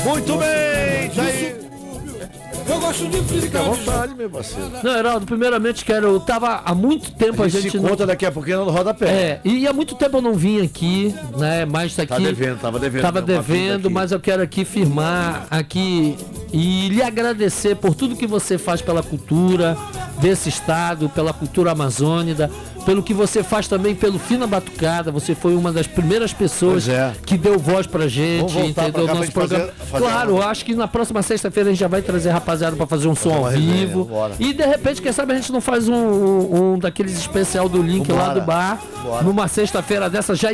Muito bem, tá aí. Eu gosto de Fica à brincar. vontade, meu parceiro. Não, Heraldo, primeiramente eu tava há muito tempo A gente se não... conta daqui a pouquinho no rodapé. E há muito tempo eu não vim aqui, né? Mas aqui. Tava devendo. Tava devendo, mas eu quero aqui firmar aqui e lhe agradecer por tudo que você faz pela cultura desse estado, pela cultura amazônica, pelo que você faz também pelo Fina Batucada. Você foi uma das primeiras pessoas que deu voz pra gente, entendeu? Pra Nosso programa. Claro, eu acho que na próxima sexta-feira a gente já vai trazer a rapaziada pra fazer um som ao vivo. E de repente, quem sabe a gente não faz um daqueles especial do Link lá do bar, numa sexta-feira dessa, já